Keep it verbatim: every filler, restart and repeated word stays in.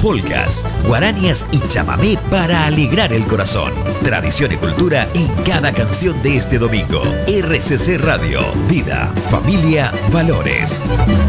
polcas, guaranías y chamamé para alegrar el corazón. Tradición y cultura en cada canción de este domingo. R C C Radio, vida, familia, valores.